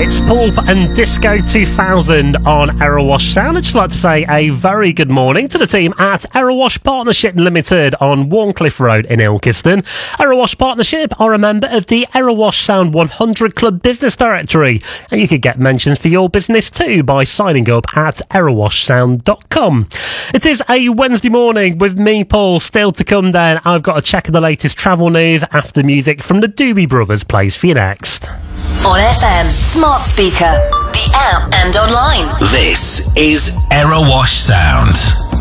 It's Pulp and Disco 2000 on Aerowash Sound. I'd just like to say a very good morning to the team at Aerowash Partnership Limited on Warncliffe Road in Ilkeston. Aerowash Partnership are a member of the Aerowash Sound 100 Club Business Directory, and you could get mentions for your business too by signing up at aerowashsound.com. It is a Wednesday morning with me, Paul. Still to come then, I've got a check of the latest travel news after music from the Doobie Brothers plays for you next. On FM, smart speaker, the app and online. This is Aerowash Sound.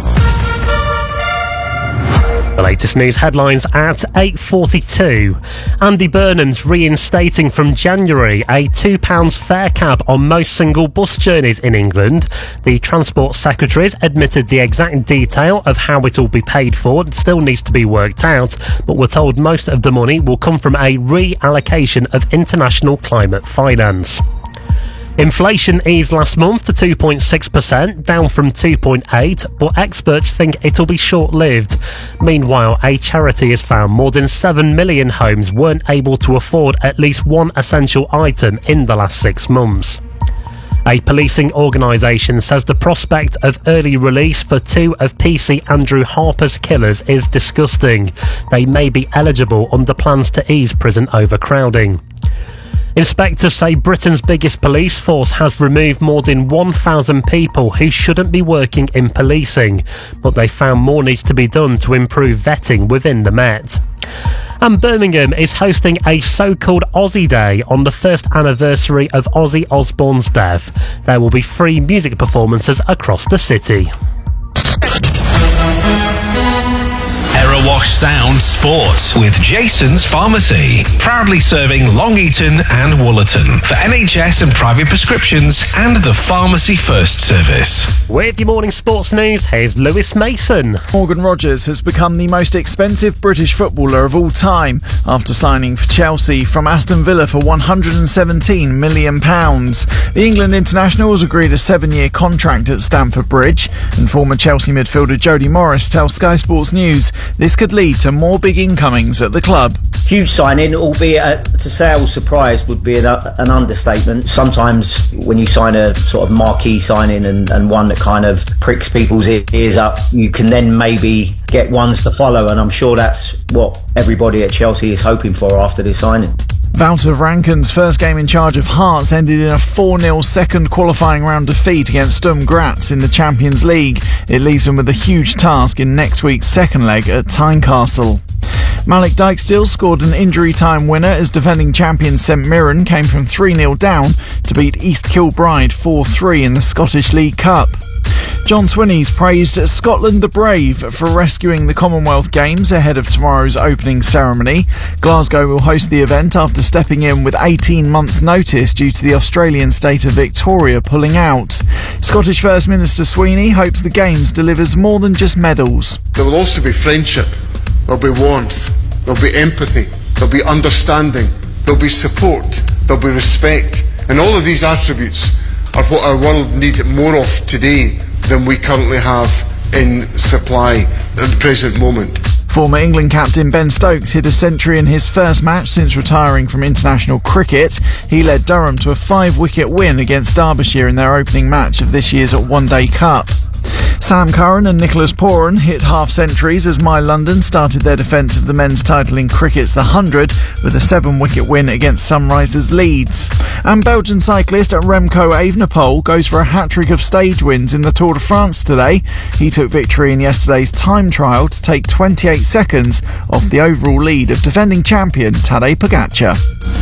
The latest news headlines at 8:42. Andy Burnham's reinstating from January a £2 fare cap on most single bus journeys in England. The Transport Secretary's admitted the exact detail of how it will be paid for. It still needs to be worked out, but we're told most of the money will come from a reallocation of international climate finance. Inflation eased last month to 2.6%, down from 2.8%, but experts think it'll be short-lived. Meanwhile, a charity has found more than 7 million homes weren't able to afford at least one essential item in the last 6 months. A policing organisation says the prospect of early release for 2 of PC Andrew Harper's killers is disgusting. They may be eligible under plans to ease prison overcrowding. Inspectors say Britain's biggest police force has removed more than 1,000 people who shouldn't be working in policing, but they found more needs to be done to improve vetting within the Met. And Birmingham is hosting a so-called Aussie Day on the first anniversary of Ozzy Osbourne's death. There will be free music performances across the city. Aerowash Sound Sport with Jason's Pharmacy. Proudly serving Long Eaton and Woollerton for NHS and private prescriptions and the Pharmacy First service. With your morning sports news, here's Lewis Mason. Morgan Rogers has become the most expensive British footballer of all time after signing for Chelsea from Aston Villa for £117 million. The England international has agreed a 7-year contract at Stamford Bridge, and former Chelsea midfielder Jody Morris tells Sky Sports News this could lead to more big incomings at the club. Huge signing, albeit to say I was surprised would be an understatement. Sometimes when you sign a sort of marquee signing and one that kind of pricks people's ears up, you can then maybe get ones to follow, and I'm sure that's what everybody at Chelsea is hoping for after this signing. Wouter Ranken's first game in charge of Hearts ended in a 4-0 second qualifying round defeat against Sturm Graz in the Champions League. It leaves them with a huge task in next week's second leg at Tynecastle. Malik Dijksteel scored an injury-time winner as defending champion St Mirren came from 3-0 down to beat East Kilbride 4-3 in the Scottish League Cup. John Swinney's praised Scotland the Brave for rescuing the Commonwealth Games ahead of tomorrow's opening ceremony. Glasgow will host the event after stepping in with 18 months' notice due to the Australian state of Victoria pulling out. Scottish First Minister Sweeney hopes the Games delivers more than just medals. There will also be friendship, there'll be warmth, there'll be empathy, there'll be understanding, there'll be support, there'll be respect, and all of these attributes are what our world needs more of today than we currently have in supply at the present moment. Former England captain Ben Stokes hit a century in his first match since retiring from international cricket. He led Durham to a 5-wicket win against Derbyshire in their opening match of this year's One Day Cup. Sam Curran and Nicholas Pooran hit half-centuries as My London started their defence of the men's title in cricket's The 100 with a 7-wicket win against Sunrisers Leeds. And Belgian cyclist Remco Evenepoel goes for a hat-trick of stage wins in the Tour de France today. He took victory in yesterday's time trial to take 28 seconds off the overall lead of defending champion Tadej Pogacar.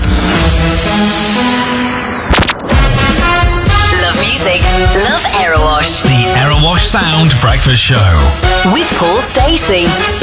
Love music, love Aerowash. The Aerowash Sound Breakfast Show With Paul Stacey.